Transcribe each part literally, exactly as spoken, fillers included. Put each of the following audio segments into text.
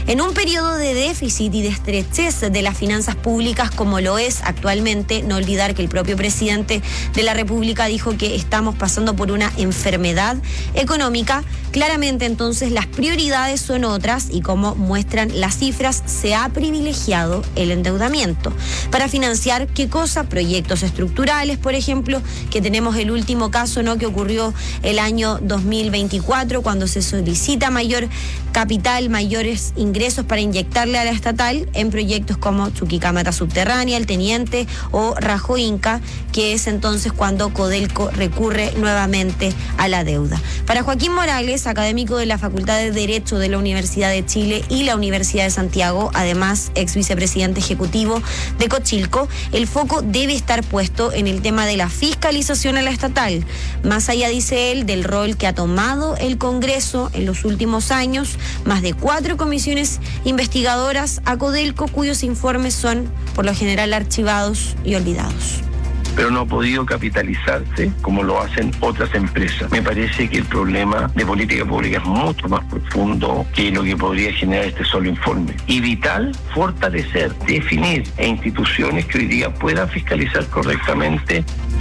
En un periodo de déficit y de estrechez de las finanzas públicas como lo es actualmente, no olvidar que el propio presidente de la República dijo que estamos pasando por una enfermedad económica, claramente entonces las prioridades son otras y como muestran las cifras, se ha privilegiado el endeudamiento. ¿Para financiar qué cosa? Proyectos estructurales, por ejemplo, que tenemos el último caso, ¿no?, que ocurrió el año dos mil veinticuatro, cuando se solicita mayor capital, mayores ingresos para inyectarle a la estatal en proyectos como Chuquicamata Subterránea, El Teniente o Rajo Inca, que es entonces cuando Codelco recurre nuevamente a la deuda. Para Joaquín Morales, académico de la Facultad de Derecho de la Universidad de Chile y la Universidad de Santiago, además ex vicepresidente ejecutivo de Cochilco, el foco debe estar puesto en el tema de la fiscalización a la estatal. Más allá, dice él, del rol que ha tomado el Congreso en los últimos años, más de cuatro comisiones investigadoras a Codelco, cuyos informes son por lo general archivados y olvidados. Pero no ha podido capitalizarse como lo hacen otras empresas. Me parece que el problema de política pública es mucho más profundo que lo que podría generar este solo informe. Y vital, fortalecer, definir e instituciones que hoy día puedan fiscalizar correctamente.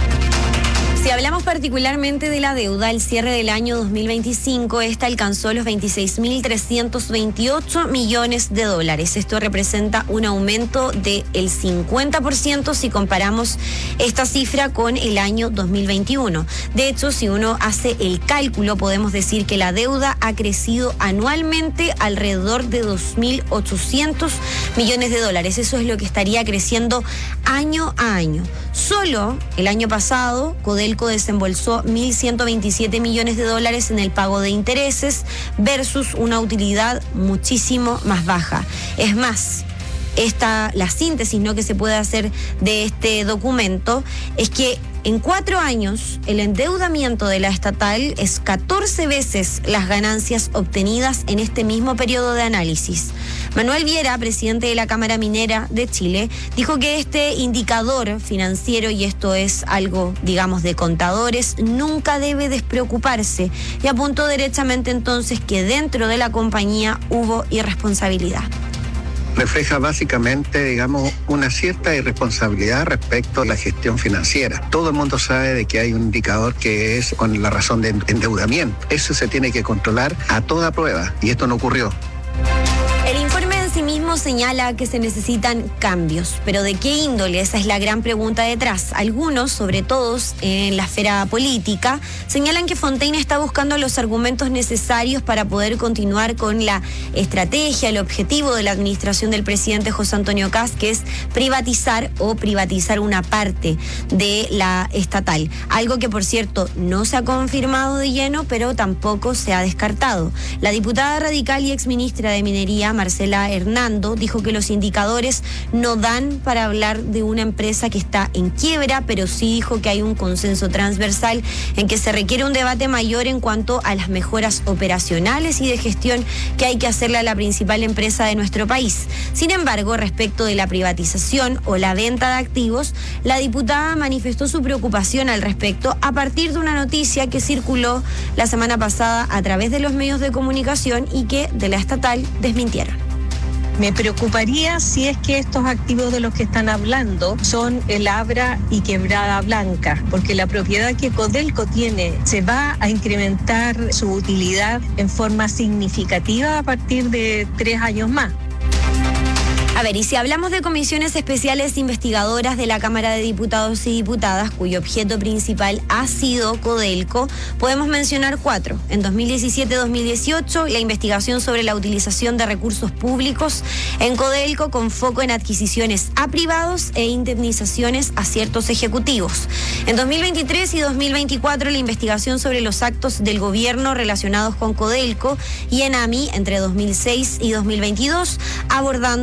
Si hablamos particularmente de la deuda, el cierre del año dos mil veinticinco, esta alcanzó los veintiséis mil trescientos veintiocho millones de dólares. Esto representa un aumento del cincuenta por ciento si comparamos esta cifra con el año dos mil veintiuno. De hecho, si uno hace el cálculo, podemos decir que la deuda ha crecido anualmente alrededor de dos mil ochocientos millones de dólares. Eso es lo que estaría creciendo año a año. Solo el año pasado, Codelco desembolsó mil ciento veintisiete millones de dólares en el pago de intereses versus una utilidad muchísimo más baja. Es más, esta, la síntesis, ¿no?, que se puede hacer de este documento es que en cuatro años el endeudamiento de la estatal es catorce veces las ganancias obtenidas en este mismo periodo de análisis. Manuel Viera, presidente de la Cámara Minera de Chile, dijo que este indicador financiero, y esto es algo, digamos, de contadores, nunca debe despreocuparse, y apuntó derechamente entonces que dentro de la compañía hubo irresponsabilidad. Refleja básicamente, digamos, una cierta irresponsabilidad respecto a la gestión financiera. Todo el mundo sabe de que hay un indicador que es con la razón de endeudamiento. Eso se tiene que controlar a toda prueba, y esto no ocurrió. El informe en sí mismo señala que se necesitan cambios, pero ¿de qué índole? Esa es la gran pregunta detrás. Algunos, sobre todo en la esfera política, señalan que Fontaine está buscando los argumentos necesarios para poder continuar con la estrategia, el objetivo de la administración del presidente José Antonio Kast, que es privatizar o privatizar una parte de la estatal. Algo que, por cierto, no se ha confirmado de lleno, pero tampoco se ha descartado. La diputada radical y exministra de Minería, Marcela Hernando, dijo que los indicadores no dan para hablar de una empresa que está en quiebra, pero sí dijo que hay un consenso transversal en que se requiere un debate mayor en cuanto a las mejoras operacionales y de gestión que hay que hacerle a la principal empresa de nuestro país. Sin embargo, respecto de la privatización o la venta de activos, la diputada manifestó su preocupación al respecto a partir de una noticia que circuló la semana pasada a través de los medios de comunicación y que de la estatal desmintieron. Me preocuparía si es que estos activos de los que están hablando son el Abra y Quebrada Blanca, porque la propiedad que Codelco tiene se va a incrementar su utilidad en forma significativa a partir de tres años más. A ver, y si hablamos de comisiones especiales investigadoras de la Cámara de Diputados y Diputadas, cuyo objeto principal ha sido Codelco, podemos mencionar cuatro. En dos mil diecisiete dos mil dieciocho, la investigación sobre la utilización de recursos públicos en Codelco con foco en adquisiciones a privados e indemnizaciones a ciertos ejecutivos. En dos mil veintitrés y dos mil veinticuatro, la investigación sobre los actos del gobierno relacionados con Codelco y Enami entre dos mil seis y dos mil veintidós, abordando al gobierno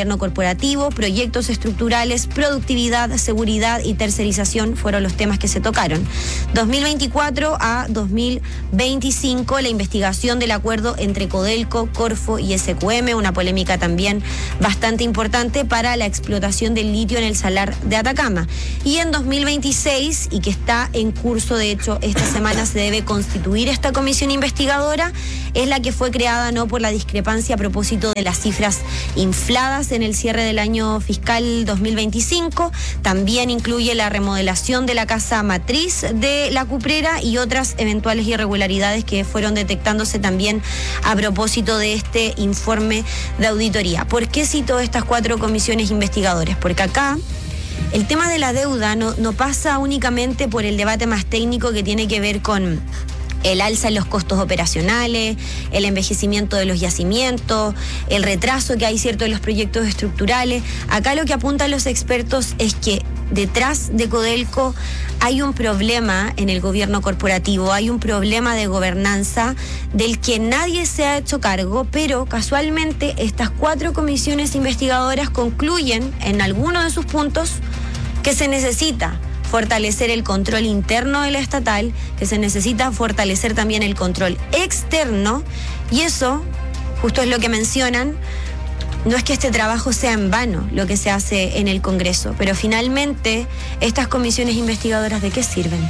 gobierno corporativo, proyectos estructurales, productividad, seguridad y tercerización fueron los temas que se tocaron. dos mil veinticuatro a dos mil veinticinco, la investigación del acuerdo entre Codelco, Corfo y S Q M, una polémica también bastante importante para la explotación del litio en el salar de Atacama. Y en dos mil veintiséis, y que está en curso, de hecho, esta semana se debe constituir esta comisión investigadora, es la que fue creada no por la discrepancia a propósito de las cifras infladas en el cierre del año fiscal dos mil veinticinco. También incluye la remodelación de la casa matriz de la cuprera y otras eventuales irregularidades que fueron detectándose también a propósito de este informe de auditoría. ¿Por qué cito estas cuatro comisiones investigadoras? Porque acá el tema de la deuda no, no pasa únicamente por el debate más técnico que tiene que ver con el alza en los costos operacionales, el envejecimiento de los yacimientos, el retraso que hay, cierto, en los proyectos estructurales. Acá lo que apuntan los expertos es que detrás de Codelco hay un problema en el gobierno corporativo, hay un problema de gobernanza del que nadie se ha hecho cargo, pero casualmente estas cuatro comisiones investigadoras concluyen en alguno de sus puntos que se necesita fortalecer el control interno de la estatal, que se necesita fortalecer también el control externo, y eso justo es lo que mencionan. No es que este trabajo sea en vano lo que se hace en el Congreso, pero finalmente estas comisiones investigadoras, ¿de qué sirven?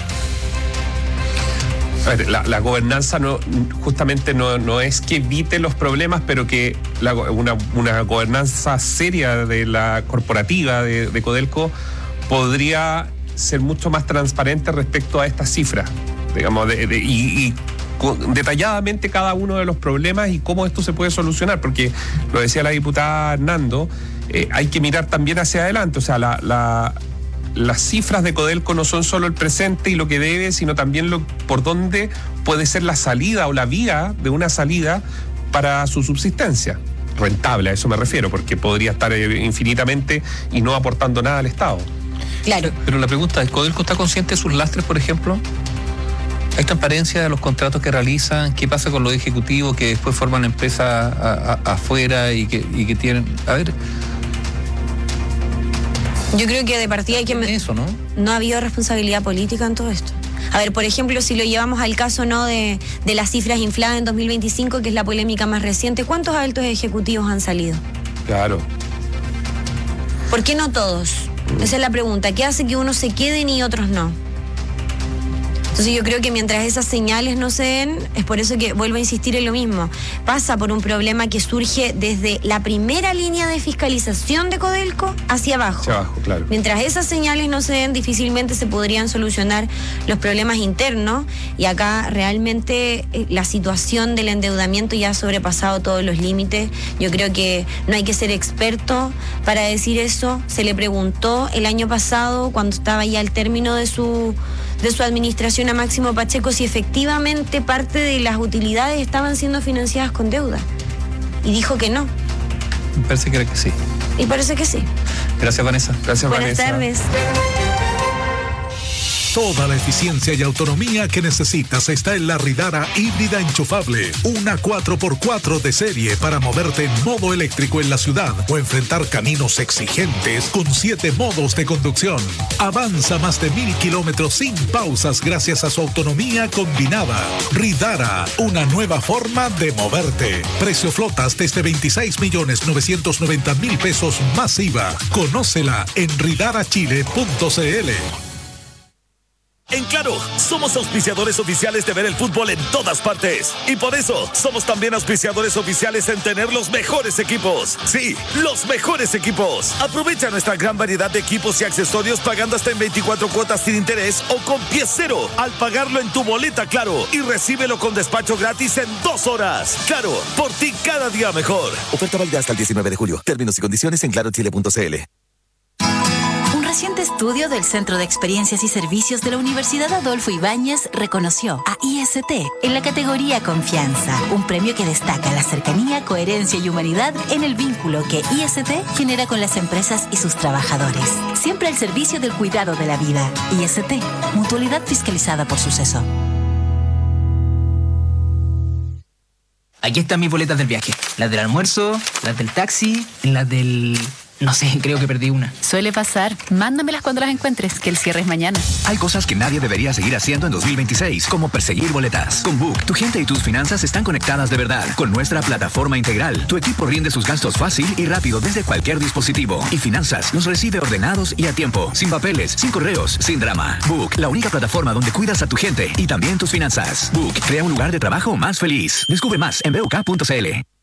A ver, la, la gobernanza no, justamente no, no es que evite los problemas, pero que la, una, una gobernanza seria de la corporativa de, de Codelco podría ser mucho más transparente respecto a estas cifras, digamos, de, de, y, y con, detalladamente cada uno de los problemas y cómo esto se puede solucionar, porque lo decía la diputada Hernando, eh, hay que mirar también hacia adelante, o sea, la, la, las cifras de Codelco no son solo el presente y lo que debe, sino también lo, por dónde puede ser la salida o la vía de una salida para su subsistencia. Rentable, a eso me refiero, porque podría estar infinitamente y no aportando nada al Estado. Claro. Pero la pregunta es, ¿Codelco está consciente de sus lastres, por ejemplo? ¿Hay transparencia de los contratos que realizan? ¿Qué pasa con los ejecutivos que después forman empresas a, a, afuera y que, y que tienen... A ver... Yo creo que de partida hay que... Eso, ¿no? No ha habido responsabilidad política en todo esto. A ver, por ejemplo, si lo llevamos al caso no de, de las cifras infladas en dos mil veinticinco, que es la polémica más reciente, ¿cuántos altos ejecutivos han salido? Claro. ¿Por qué no todos? Esa es la pregunta. ¿Qué hace que unos se queden y otros no? Entonces yo creo que mientras esas señales no se den, es por eso que vuelvo a insistir en lo mismo. Pasa por un problema que surge desde la primera línea de fiscalización de Codelco hacia abajo. Hacia abajo, claro. Mientras esas señales no se den, difícilmente se podrían solucionar los problemas internos. Y acá realmente la situación del endeudamiento ya ha sobrepasado todos los límites. Yo creo que no hay que ser experto para decir eso. Se le preguntó el año pasado, cuando estaba ya al término de su... de su administración a Máximo Pacheco, si efectivamente parte de las utilidades estaban siendo financiadas con deuda. Y dijo que no. Me parece que era que sí. Y parece que sí. Gracias, Vanessa. Gracias, Buenas Vanessa. tardes. Toda la eficiencia y autonomía que necesitas está en la Ridara híbrida enchufable. Una cuatro por cuatro de serie para moverte en modo eléctrico en la ciudad o enfrentar caminos exigentes con siete modos de conducción. Avanza más de mil kilómetros sin pausas gracias a su autonomía combinada. Ridara, una nueva forma de moverte. Precio flotas desde veintiséis millones novecientos noventa mil pesos más I V A. Conócela en ridara chile punto c l. En Claro, somos auspiciadores oficiales de ver el fútbol en todas partes. Y por eso, somos también auspiciadores oficiales en tener los mejores equipos. Sí, los mejores equipos. Aprovecha nuestra gran variedad de equipos y accesorios pagando hasta en veinticuatro cuotas sin interés o con pie cero al pagarlo en tu boleta Claro. Y recíbelo con despacho gratis en dos horas. Claro, por ti cada día mejor. Oferta válida hasta el diecinueve de julio. Términos y condiciones en claro chile punto c l. Reciente estudio del Centro de Experiencias y Servicios de la Universidad Adolfo Ibáñez reconoció a I S T en la categoría Confianza, un premio que destaca la cercanía, coherencia y humanidad en el vínculo que I S T genera con las empresas y sus trabajadores. Siempre al servicio del cuidado de la vida. I S T, mutualidad fiscalizada por Suceso. Aquí están mis boletas del viaje. Las del almuerzo, las del taxi, las del... No sé, creo que perdí una. Suele pasar. Mándamelas cuando las encuentres, que el cierre es mañana. Hay cosas que nadie debería seguir haciendo en dos mil veintiséis, como perseguir boletas. Con Book, tu gente y tus finanzas están conectadas de verdad. Con nuestra plataforma integral, tu equipo rinde sus gastos fácil y rápido desde cualquier dispositivo. Y finanzas los recibe ordenados y a tiempo, sin papeles, sin correos, sin drama. Book, la única plataforma donde cuidas a tu gente y también tus finanzas. Book, crea un lugar de trabajo más feliz. Descubre más en b u k punto c l.